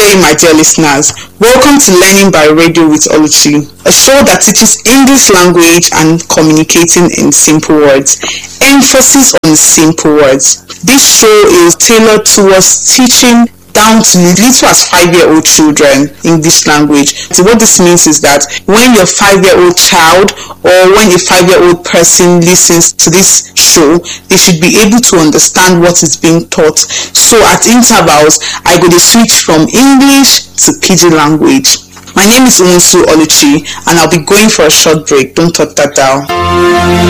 day, my dear listeners. Welcome to Learning by Radio with Oluchi, a show that teaches English language and communicating in simple words. Emphasis on simple words. This show is tailored towards teaching down to little as 5-year-old children English language. So what this means is that when your 5-year-old child or when a 5-year-old person listens to this show, they should be able to understand what is being taught. So at intervals, I go to switch from English to Pidgin language. My name is Unsu Oluchi and I'll be going for a short break. Don't touch that dial.